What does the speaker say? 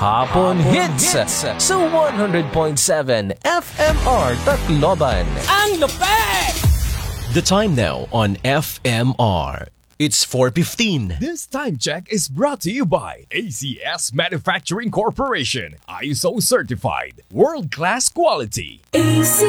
Hapon Hits sa 100.7 FMR Tacloban. Ang lupet! The time now on FMR. It's 4:15. This time check is brought to you by ACS Manufacturing Corporation. ISO certified. World-class quality. ACS.